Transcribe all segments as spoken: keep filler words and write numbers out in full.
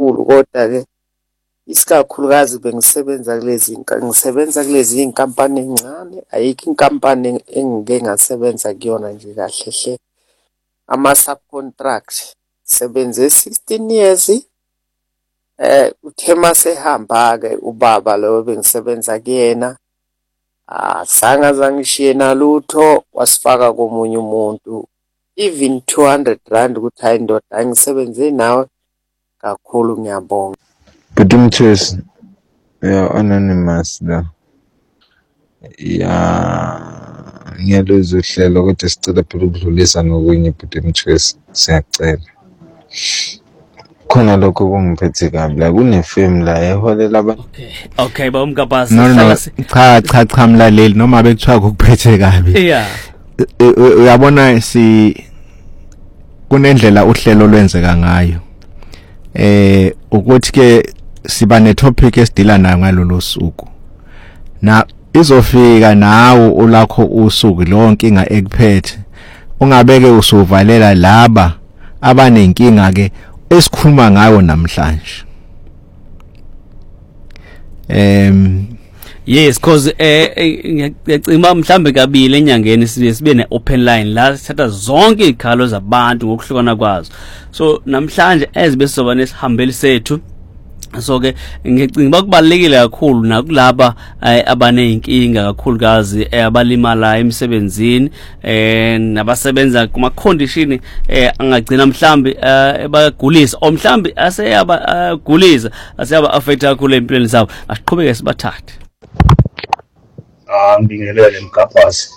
kakhulu kodwa ke isikakhulukazi bengisebenza kulezi ngisebenza kulezi inkampani encane ayikho inkampani engike ngasebenza kuyona nje kahle hle ama subcontract sebenze sixteen years eh uthema sehamba ke ubaba lo bengisebenza kuyena ah sanga zangishiye nalutho wasifaka komunye umuntu even two hundred rand ukuthi hayi ndoda angisebenze nawe kakhulu ngiyabonga. But umthwesi ya anonymous la ya ngiyaluzwa uhlelo kodwa sicela phela ukudlulisa ngokunye but umthwesi siyacela khona lokho kungiphethe kabi la kunefilm la eholela abantu. Okay okay ba umkapasi no no cha cha cha mlaleli noma bekuthiwa ukuphethe kabi yeah uyabona si kunendlela uhlelo lwenzeka ngayo eh ukuthi ke siba ne topic esidila nayo ngalolu suku na izofika nawo ulakho usuku lonke inga ekuphethe ungabeke usuvalela laba abanenkinga ke esikhuluma ngayo namhlanje. Em yes cause eh ngiyacima mhlambe kabili enyangeni sibe sibe ne open line la sithatha zonke izikhalo zabantu ngokuhlukana kwazo so namhlanje ezibe soba nesihambeli sethu so ke ngicimba kubalekile kakhulu nakulaba abaneyinkinga kakhulukazi abalimala emsebenzini eh nabasebenza kuma condition eh angagcina mhlambi ebagulisa o mhlambi aseyabagulisa aseyaba affect kakhulu empilweni zabo asiqhubeke sibathathe. Ah ngibingelele mkapasi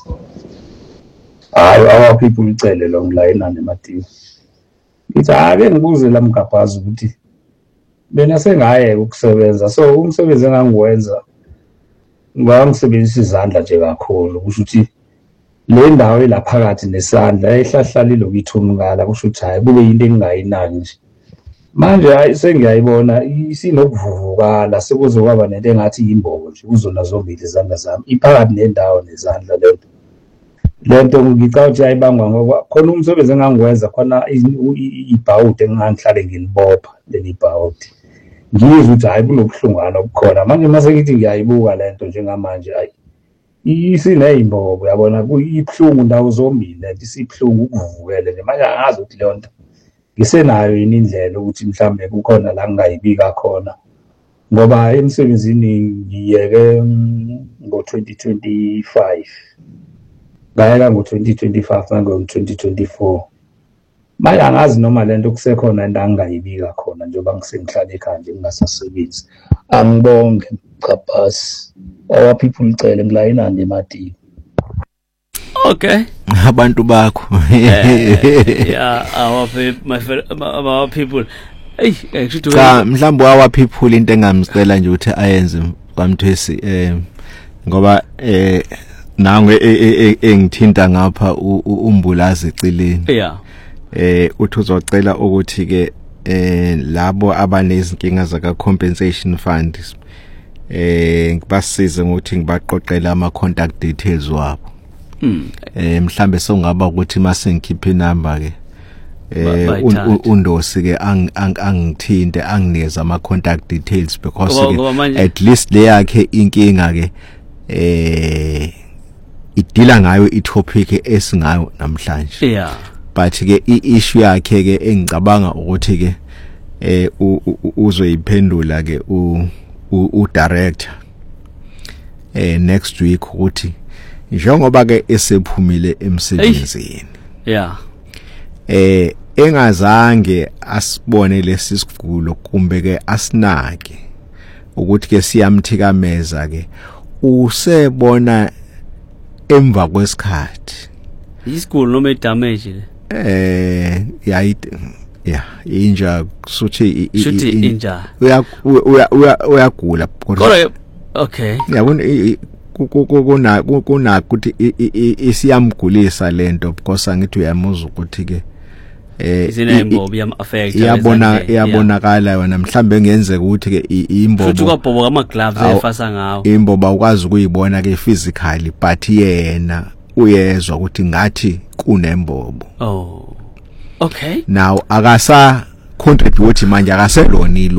hayi our people icele lo mlayina nematiwe ngithi ake ngibuze la mkapasi ukuthi bena sengaye ukusebenza so umsebenzi engangiwenza ngibangisebenzisa izandla nje kakhulu kusho ukuthi le ndawo elaphakathi nesandla ehlahlali lokuyithumukala kusho ukuthi hayi kube into engingayinaki nje manje hayi sengiyayibona isinokuvuvukala sekuzokwaba nento engathi imbobo nje uzona zombili izandla zami iphakathi nendawo nezandla lento lento ngicela ukuthi ayibangwa ngoba khona umsebenzi engangiwenza khona ibhawudi engangihlale ngilibopha leli bhawudi ngizwe ukuthi hayi kunobuhlungana obukhona manje mase ngithi ngiyayibuka lento njengamanje hayi isineyimbobo yabona kuyibuhlungu ndawo zombili lento isibhlungu ukuvukele nje manje angazi ukuthi le nto ngisenayo yini indlela ukuthi mhlambe kukhona la ngingayibika khona ngoba emsebenzini ngiyeke ngo twenty twenty-five ngayeka ngo twenty twenty-five nango twenty twenty-four manje angazi noma lento kusekhona into angayibika khona njengoba ngisengihlala ekhaya nje ngingasasebenzi angibonge mkapasi our people icele ngilayina nje mati. Okay abantu bakho yeah our my our people hey ngisho cha mhlawumbe our people into engamcela nje ukuthi ayenze kwamthwesi eh ngoba eh nangwe engithinta ngapha umbulazi ecileni yeah eh uthi uzocela ukuthi ke eh labo abanezinkinga zaka compensation fund eh ngibasize ngokuthi ngibaqoqela ama contact details wabo mm eh mhlambe sokungaba ukuthi mase ngikhipha inamba ke eh undosi ke angithinte anginikeza ama contact details because at least le yakhe inkinga ke eh idila ngayo itopic esingayo namhlanje yeah but ke iissue yakhe ke engicabanga ukuthi ke eh uzoyiphendula ke u u director eh next week ukuthi njengoba ke esephumile emsebenzini yeah eh engazange asibone lesi sigulo kumbe ke asinake ukuthi ke siyamthikameza ke usebona emva kwesikhathi isigulo noma damage eh yayi yeah inja suthi inja uya uyagula kodwa okay yabona kuna kuna ukuthi isiyamgulisa lento because angithi uyamuzwa ukuthi ke eh izinembobo yam affect yabona yabonakala yona mhlambe ngenzeka ukuthi ke imbobo futhi kwabhobo ama gloves efasa ngawo imbobo awukwazi ukuyibona ke physically but yena uyezwa ukuthi ngathi kunembobo. Oh okay now akasa contribute manje akaselona